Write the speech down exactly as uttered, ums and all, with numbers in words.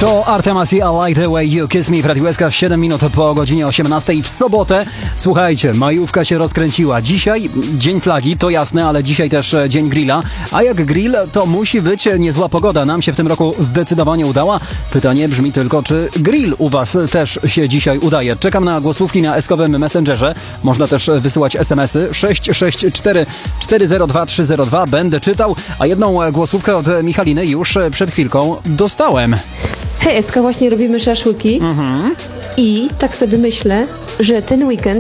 To Artemas i I Like The Way You Kiss Me w Radiu S K w siedem minut po godzinie osiemnastej w sobotę. Słuchajcie, majówka się rozkręciła. Dzisiaj dzień flagi, to jasne, ale dzisiaj też dzień grilla. A jak grill, to musi być niezła pogoda. Nam się w tym roku zdecydowanie udała. Pytanie brzmi tylko, czy grill u was też się dzisiaj udaje? Czekam na głosówki na eskowym Messengerze. Można też wysyłać es em esy sześć sześć cztery cztery zero dwa trzy zero dwa. Będę czytał, a jedną głosówkę od Michaliny już przed chwilką dostałem. Hej, Eska, właśnie robimy szaszłyki Mhm. i tak sobie myślę, że ten weekend